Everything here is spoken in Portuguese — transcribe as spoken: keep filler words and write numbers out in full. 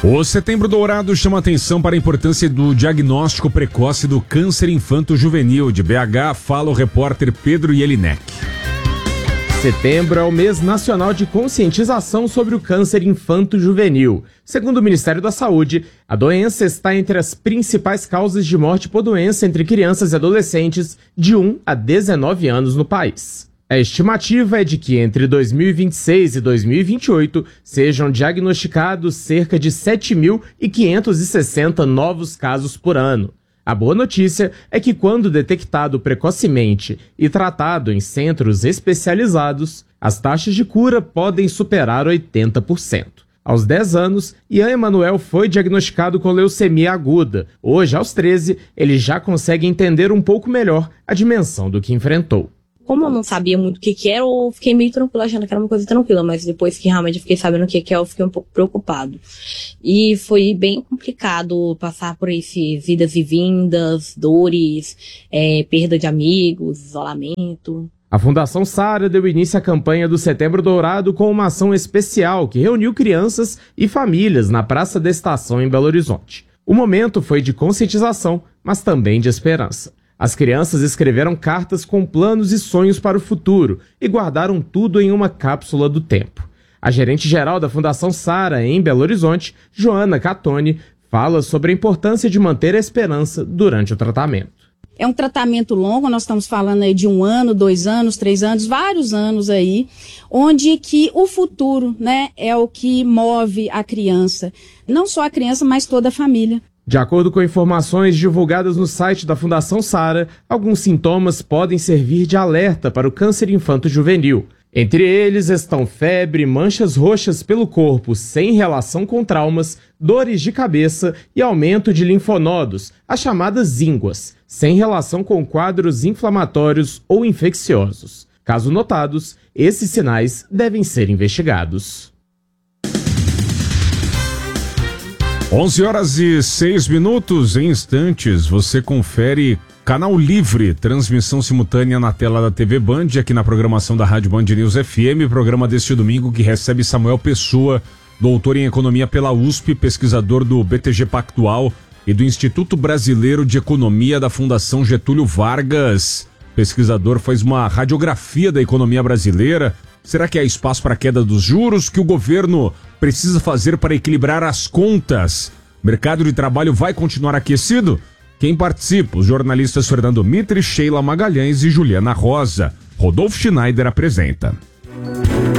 O Setembro Dourado chama atenção para a importância do diagnóstico precoce do câncer infanto-juvenil. De B H, fala o repórter Pedro Jelinek. Setembro é o mês nacional de conscientização sobre o câncer infanto-juvenil. Segundo o Ministério da Saúde, a doença está entre as principais causas de morte por doença entre crianças e adolescentes de um a dezenove anos no país. A estimativa é de que entre dois mil e vinte e seis e dois mil e vinte e oito sejam diagnosticados cerca de sete mil quinhentos e sessenta novos casos por ano. A boa notícia é que, quando detectado precocemente e tratado em centros especializados, as taxas de cura podem superar oitenta por cento. Aos dez anos, Ian Emanuel foi diagnosticado com leucemia aguda. Hoje, aos treze, ele já consegue entender um pouco melhor a dimensão do que enfrentou. Como eu não sabia muito o que que era, eu fiquei meio tranquila, achando que era uma coisa tranquila, mas depois que realmente eu fiquei sabendo o que que é, eu fiquei um pouco preocupado. E foi bem complicado passar por esses idas e vindas, dores, é, perda de amigos, isolamento. A Fundação Sara deu início à campanha do Setembro Dourado com uma ação especial que reuniu crianças e famílias na Praça da Estação em Belo Horizonte. O momento foi de conscientização, mas também de esperança. As crianças escreveram cartas com planos e sonhos para o futuro e guardaram tudo em uma cápsula do tempo. A gerente-geral da Fundação Sara, em Belo Horizonte, Joana Catoni, fala sobre a importância de manter a esperança durante o tratamento. É um tratamento longo, nós estamos falando aí de um ano, dois anos, três anos, vários anos aí, onde que o futuro, né, é o que move a criança. Não só a criança, mas toda a família. De acordo com informações divulgadas no site da Fundação Sara, alguns sintomas podem servir de alerta para o câncer infanto-juvenil. Entre eles estão febre, manchas roxas pelo corpo sem relação com traumas, dores de cabeça e aumento de linfonodos, as chamadas ínguas, sem relação com quadros inflamatórios ou infecciosos. Caso notados, esses sinais devem ser investigados. onze horas e seis minutos, em instantes, você confere Canal Livre, transmissão simultânea na tela da T V Band, aqui na programação da Rádio Band News F M, programa deste domingo que recebe Samuel Pessoa, doutor em economia pela U S P, pesquisador do B T G Pactual e do Instituto Brasileiro de Economia da Fundação Getúlio Vargas. O pesquisador faz uma radiografia da economia brasileira. Será que há espaço para a queda dos juros? O que o governo precisa fazer para equilibrar as contas? O mercado de trabalho vai continuar aquecido? Quem participa? Os jornalistas Fernando Mitre, Sheila Magalhães e Juliana Rosa. Rodolfo Schneider apresenta.